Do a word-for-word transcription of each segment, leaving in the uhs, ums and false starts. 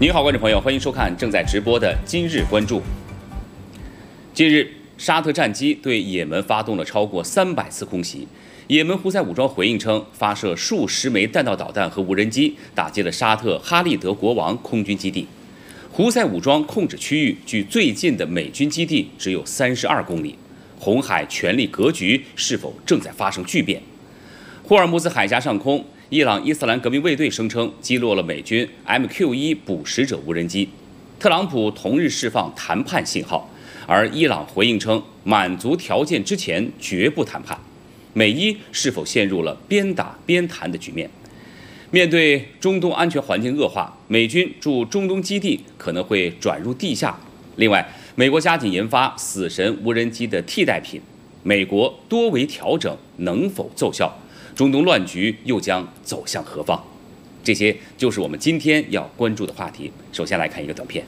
您好，观众朋友，欢迎收看正在直播的今日关注。近日，沙特战机对也门发动了超过三百次空袭。也门胡塞武装回应称，发射数十枚弹道导弹和无人机，打击了沙特哈利德国王空军基地。胡塞武装控制区域距最近的美军基地只有三十二公里。红海权力格局是否正在发生巨变？霍尔木兹海峡上空，伊朗伊斯兰革命卫队声称击落了美军 M Q 一 捕食者无人机。特朗普同日释放谈判信号，而伊朗回应称，满足条件之前绝不谈判。美伊是否陷入了边打边谈的局面？面对中东安全环境恶化，美军驻中东基地可能会转入地下。另外，美国加紧研发死神无人机的替代品，美国多维调整能否奏效？中东乱局又将走向何方？这些就是我们今天要关注的话题。首先来看一个短片。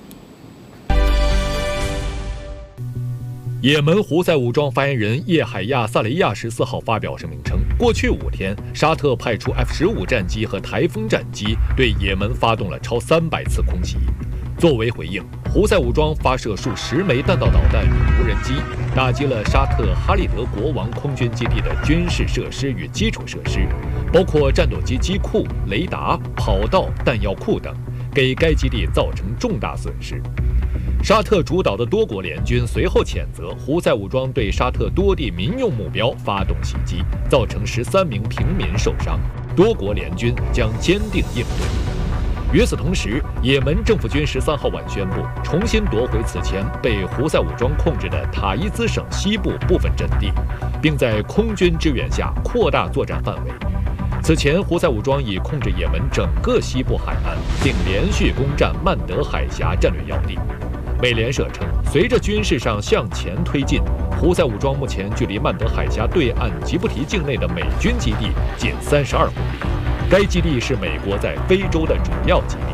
也门胡塞武装发言人叶海亚·萨雷亚十四号发表声明称，过去五天，沙特派出 F 十五 战机和台风战机对也门发动了超三百次空袭。作为回应，胡塞武装发射数十枚弹道导弹与无人机，打击了沙特哈利德国王空军基地的军事设施与基础设施，包括战斗机机库、雷达、跑道、弹药库等，给该基地造成重大损失。沙特主导的多国联军随后谴责胡塞武装对沙特多地民用目标发动袭击，造成十三名平民受伤。多国联军将坚定应对。与此同时，也门政府军十三号晚宣布，重新夺回此前被胡塞武装控制的塔伊兹省西部部分阵地，并在空军支援下扩大作战范围。此前，胡塞武装已控制也门整个西部海岸，并连续攻占曼德海峡战略要地。美联社称，随着军事上向前推进，胡塞武装目前距离曼德海峡对岸吉布提境内的美军基地仅三十二公里。该基地是美国在非洲的主要基地。